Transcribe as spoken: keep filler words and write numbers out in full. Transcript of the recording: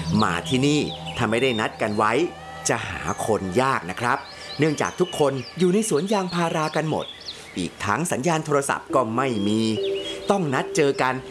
มาที่นี่ถ้าไม่ได้นัดกันไว้จะหาคนยากนะครับเนื่องจากทุกคนอยู่ในสวนยางพารากันหมดอีกทั้งสัญญาณโทรศัพท์ก็ไม่มีต้องนัดเจอกัน